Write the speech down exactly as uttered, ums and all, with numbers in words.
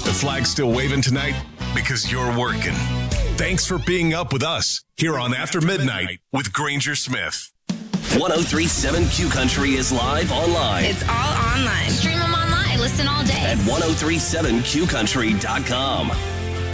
The flag's still waving tonight because you're working. Thanks for being up with us here on After Midnight with Granger Smith. one oh three point seven Q Country is live online. It's all online. Stream them online. Listen all day. At ten thirty-seven Q country dot com.